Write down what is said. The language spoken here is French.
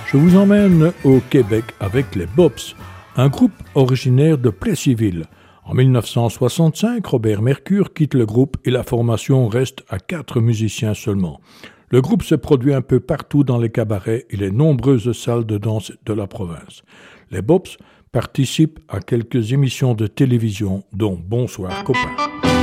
Je vous emmène au Québec avec les Bops, un groupe originaire de Plessisville. En 1965, Robert Mercure quitte le groupe et la formation reste à 4 musiciens seulement. Le groupe se produit un peu partout dans les cabarets et les nombreuses salles de danse de la province. Les Bops participent à quelques émissions de télévision, dont Bonsoir copains.